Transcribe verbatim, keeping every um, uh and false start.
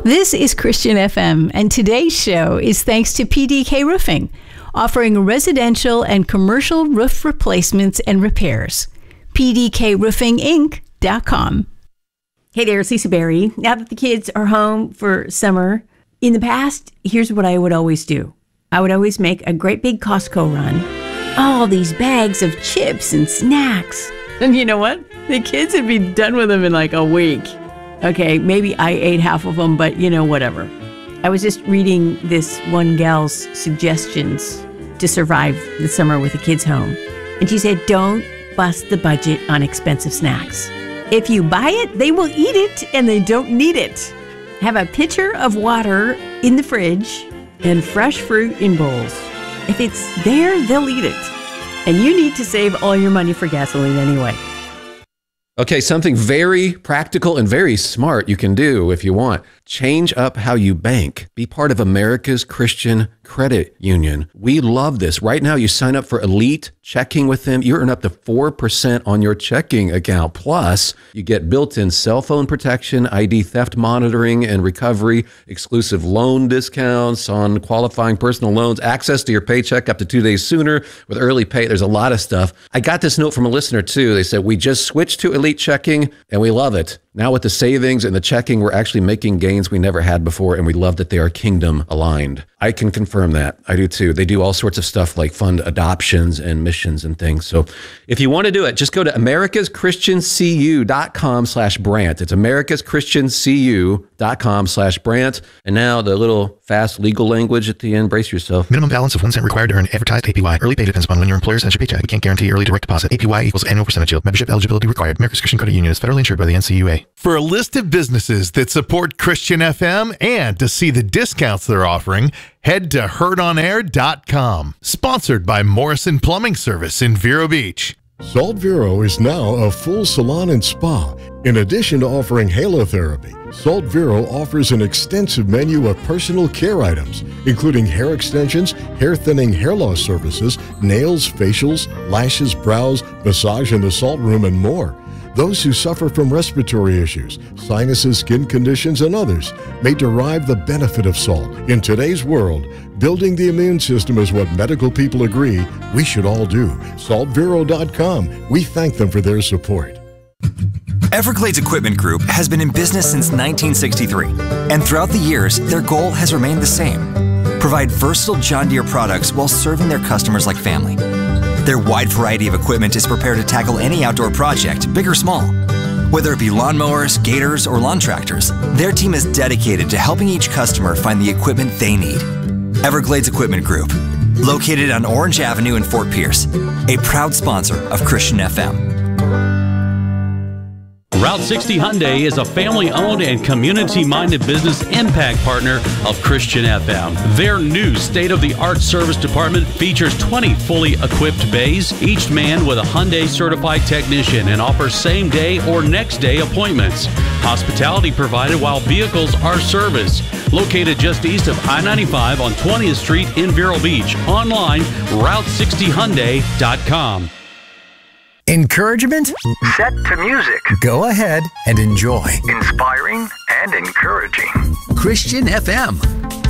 This is Christian F M, and today's show is thanks to P D K Roofing, offering residential and commercial roof replacements and repairs. P D K roofing inc dot com. Hey there, it's Lisa Berry. Now that the kids are home for summer, in the past, here's what I would always do. I would always make a great big Costco run. All these bags of chips and snacks. And you know what? The kids would be done with them in like a week. Okay, maybe I ate half of them, but you know, whatever. I was just reading this one gal's suggestions to survive the summer with the kids home. And she said, don't bust the budget on expensive snacks. If you buy it, they will eat it and they don't need it. Have a pitcher of water in the fridge and fresh fruit in bowls. If it's there, they'll eat it. And you need to save all your money for gasoline anyway. Okay, something very practical and very smart you can do if you want. Change up how you bank. Be part of America's Christian Credit Union. We love this. Right now, you sign up for Elite Checking with them. You earn up to four percent on your checking account. Plus, you get built-in cell phone protection, I D theft monitoring and recovery, exclusive loan discounts on qualifying personal loans, access to your paycheck up to two days sooner with early pay. There's a lot of stuff. I got this note from a listener, too. They said, we just switched to Elite Checking, and we love it. Now with the savings and the checking, we're actually making gains we never had before, and we love that they are kingdom aligned. I can confirm that. I do too. They do all sorts of stuff like fund adoptions and missions and things. So if you want to do it, just go to americaschristiancu.com slash Brant. It's americaschristiancu.com slash Brant. And now the little fast legal language at the end. Brace yourself. Minimum balance of one cent required to earn advertised A P Y. Early pay depends upon when your employer sends your paycheck. We can't guarantee early direct deposit. A P Y equals annual percentage yield. Membership eligibility required. America's Christian Credit Union is federally insured by the N C U A. For a list of businesses that support Christian F M and to see the discounts they're offering, head to heard on air dot com. Sponsored by Morrison Plumbing Service in Vero Beach. Salt Vero is now a full salon and spa. In addition to offering halotherapy, Salt Vero offers an extensive menu of personal care items, including hair extensions, hair thinning, hair loss services, nails, facials, lashes, brows, massage in the salt room, and more. Those who suffer from respiratory issues, sinuses, skin conditions, and others may derive the benefit of salt. In today's world, building the immune system is what medical people agree we should all do. salt vero dot com. We thank them for their support. Everglades Equipment Group has been in business since nineteen sixty-three, and throughout the years, their goal has remained the same: provide versatile John Deere products while serving their customers like family. Their wide variety of equipment is prepared to tackle any outdoor project, big or small. Whether it be lawnmowers, gators, or lawn tractors, their team is dedicated to helping each customer find the equipment they need. Everglades Equipment Group, located on Orange Avenue in Fort Pierce, a proud sponsor of Christian F M. Route sixty Hyundai is a family-owned and community-minded business impact partner of Christian F M. Their new state-of-the-art service department features twenty fully equipped bays, each manned with a Hyundai-certified technician, and offers same-day or next-day appointments. Hospitality provided while vehicles are serviced. Located just east of I ninety-five on twentieth Street in Vero Beach. Online, route sixty hyundai dot com. Encouragement? Set to music. Go ahead and enjoy. Inspiring and encouraging. Christian F M.